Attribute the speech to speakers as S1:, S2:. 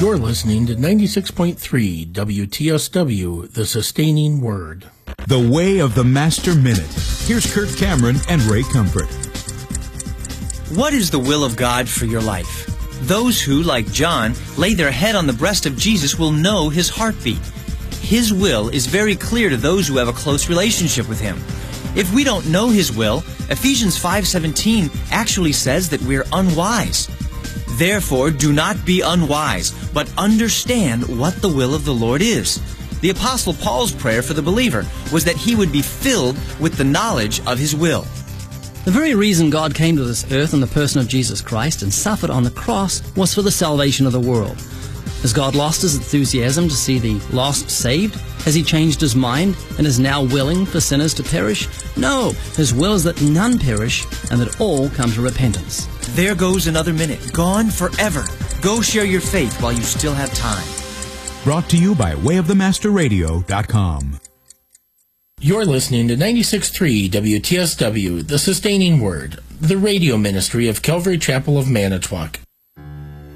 S1: You're listening to 96.3 WTSW, The Sustaining Word.
S2: The Way of the Master Minute. Here's Kirk Cameron and Ray Comfort.
S3: What is the will of God for your life? Those who, like John, lay their head on the breast of Jesus will know his heartbeat. His will is very clear to those who have a close relationship with him. If we don't know his will, Ephesians 5:17 actually says that we're unwise. Therefore, do not be unwise, but understand what the will of the Lord is. The Apostle Paul's prayer for the believer was that he would be filled with the knowledge of his will.
S4: The very reason God came to this earth in the person of Jesus Christ and suffered on the cross was for the salvation of the world. Has God lost his enthusiasm to see the lost saved? Has he changed his mind and is now willing for sinners to perish? No, his will is that none perish and that all come to repentance.
S3: There goes another minute, gone forever. Go share your faith while you still have time.
S2: Brought to you by wayofthemasterradio.com.
S1: You're listening to 96.3 WTSW, The Sustaining Word, the radio ministry of Calvary Chapel of Manitowoc.